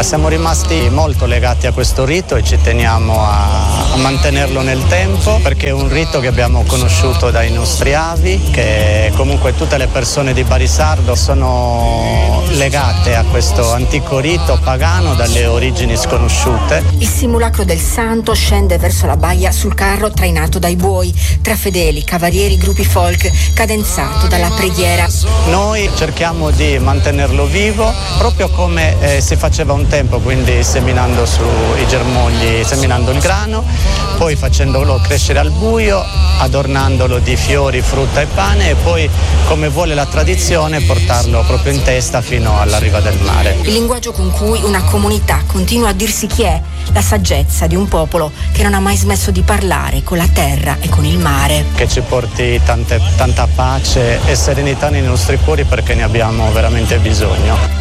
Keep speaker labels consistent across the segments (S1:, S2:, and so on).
S1: Siamo rimasti molto legati a questo rito e ci teniamo a mantenerlo nel tempo, perché è un rito che abbiamo conosciuto dai nostri avi, che comunque tutte le persone di Barisardo sono legate a questo antico rito pagano dalle origini sconosciute.
S2: Il simulacro del santo scende verso la baia sul carro trainato dai buoi, tra fedeli, cavalieri, gruppi folk, cadenzato dalla preghiera.
S1: Noi cerchiamo di mantenerlo vivo, proprio come si faceva un tempo, quindi seminando sui germogli, seminando il grano, poi facendolo crescere al buio, adornandolo di fiori, frutta e pane, e poi, come vuole la tradizione, portarlo proprio in testa fino alla riva del mare.
S2: Il linguaggio con cui una comunità continua a dirsi chi è, la saggezza di un popolo che non ha mai smesso di parlare con la terra e con il mare.
S1: Che ci porti tanta pace e serenità nei nostri cuori, perché ne abbiamo veramente bisogno.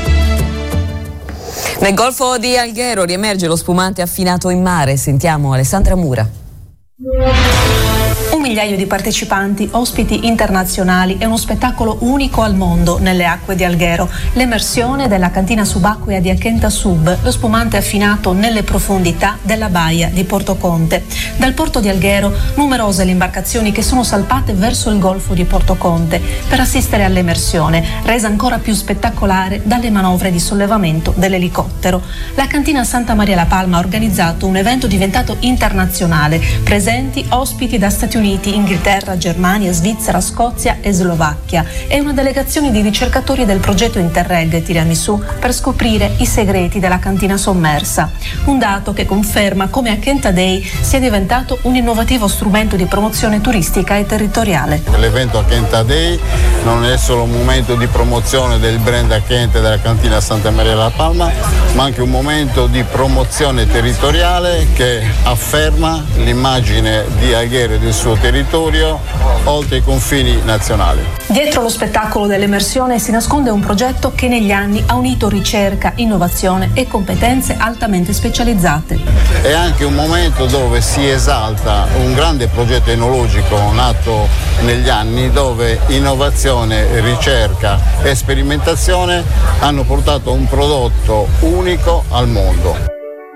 S3: Nel Golfo di Alghero riemerge lo spumante affinato in mare. Sentiamo Alessandra Mura.
S4: 1 migliaio di partecipanti, ospiti internazionali e uno spettacolo unico al mondo nelle acque di Alghero. L'emersione della cantina subacquea di Akenta Sub, lo spumante affinato nelle profondità della baia di Porto Conte. Dal porto di Alghero numerose le imbarcazioni che sono salpate verso il golfo di Porto Conte per assistere all'emersione, resa ancora più spettacolare dalle manovre di sollevamento dell'elicottero. La cantina Santa Maria La Palma ha organizzato un evento diventato internazionale, presenti ospiti da Stati Uniti, Inghilterra, Germania, Svizzera, Scozia e Slovacchia, e una delegazione di ricercatori del progetto Interreg Tiramisù per scoprire i segreti della cantina sommersa. Un dato che conferma come Akenta Day sia diventato un innovativo strumento di promozione turistica e territoriale.
S5: L'evento Akenta Day non è solo un momento di promozione del brand Akenta e della cantina Santa Maria La Palma, ma anche un momento di promozione territoriale che afferma l'immagine di Alghero e del suo territorio oltre i confini nazionali.
S4: Dietro lo spettacolo dell'emersione si nasconde un progetto che negli anni ha unito ricerca, innovazione e competenze altamente specializzate.
S5: È anche un momento dove si esalta un grande progetto enologico nato negli anni, dove innovazione, ricerca e sperimentazione hanno portato un prodotto unico al mondo.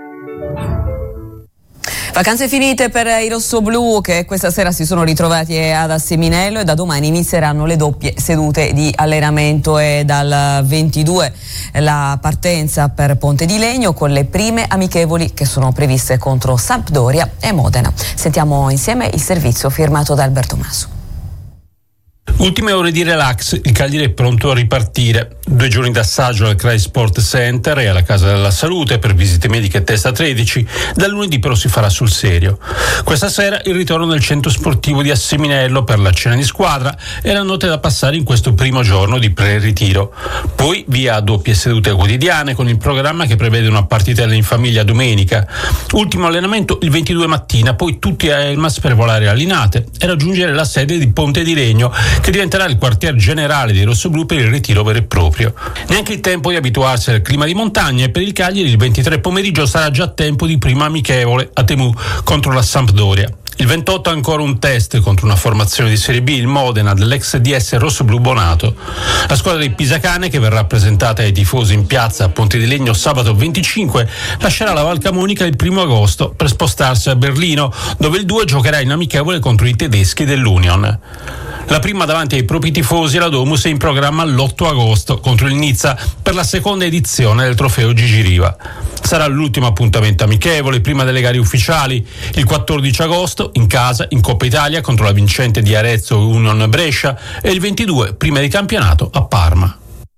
S3: Vacanze finite per i rossoblù, che questa sera si sono ritrovati ad Asseminello, e da domani inizieranno le doppie sedute di allenamento, e dal 22 la partenza per Ponte di Legno, con le prime amichevoli che sono previste contro Sampdoria e Modena. Sentiamo insieme il servizio firmato da Alberto Maso.
S6: Ultime ore di relax, il Cagliari è pronto a ripartire. 2 giorni d'assaggio al CRAI Sport Center e alla Casa della Salute per visite mediche e test atletici. Dal lunedì però si farà sul serio. Questa sera il ritorno nel centro sportivo di Asseminello per la cena di squadra e la notte da passare in questo primo giorno di pre-ritiro. Poi via a doppie sedute quotidiane, con il programma che prevede una partitella in famiglia domenica. Ultimo allenamento il 22 mattina, poi tutti a Elmas per volare a Linate e raggiungere la sede di Ponte di Legno, che diventerà il quartier generale dei rossoblù per il ritiro vero e proprio. Neanche il tempo di abituarsi al clima di montagna, e per il Cagliari il 23 pomeriggio sarà già tempo di prima amichevole a Temu contro la Sampdoria. Il 28 ancora un test contro una formazione di Serie B, il Modena, dell'ex DS rossoblù Bonato. La squadra di Pisacane, che verrà presentata ai tifosi in piazza a Ponte di Legno sabato 25, lascerà la Val Camonica il 1 agosto per spostarsi a Berlino, dove il 2 giocherà in amichevole contro i tedeschi dell'Union. La prima davanti ai propri tifosi, la Domus, è in programma l'8 agosto contro il Nizza per la seconda edizione del trofeo Gigi Riva. Sarà l'ultimo appuntamento amichevole prima delle gare ufficiali, il 14 agosto in casa in Coppa Italia contro la vincente di Arezzo Union Brescia, e il 22 prima di campionato a Parma.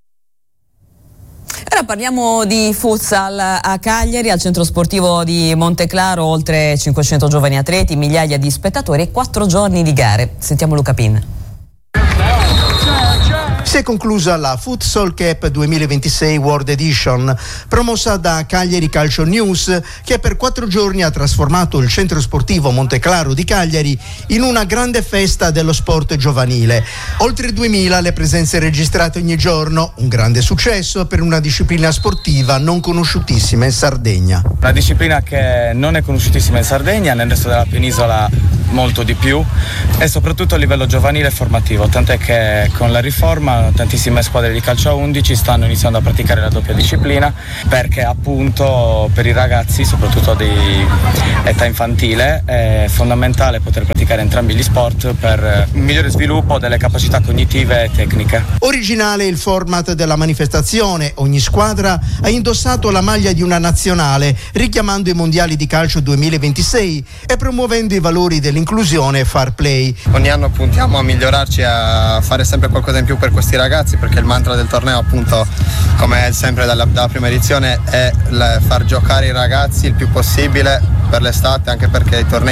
S3: Ora parliamo di futsal a Cagliari. Al centro sportivo di Monteclaro oltre 500 giovani atleti, migliaia di spettatori e 4 giorni di gare. Sentiamo Luca Pin.
S7: Si è conclusa la Futsal Cup 2026 World Edition, promossa da Cagliari Calcio News, che per 4 giorni ha trasformato il centro sportivo Monteclaro di Cagliari in una grande festa dello sport giovanile. Oltre 2000 le presenze registrate ogni giorno, un grande successo per una disciplina sportiva non conosciutissima in Sardegna.
S8: Una disciplina che non è conosciutissima in Sardegna, nel resto della penisola molto di più, e soprattutto a livello giovanile e formativo, tant'è che con la riforma tantissime squadre di calcio a 11 stanno iniziando a praticare la doppia disciplina, perché appunto per i ragazzi, soprattutto di età infantile, è fondamentale poter praticare entrambi gli sport per un migliore sviluppo delle capacità cognitive e tecniche.
S7: Originale il format della manifestazione, ogni squadra ha indossato la maglia di una nazionale, richiamando i mondiali di calcio 2026 e promuovendo i valori dell'inclusione e fair play.
S9: Ogni anno puntiamo a migliorarci, a fare sempre qualcosa in più per questi ragazzi, perché il mantra del torneo, appunto, come è sempre dalla prima edizione, è far giocare i ragazzi il più possibile per l'estate, anche perché i tornei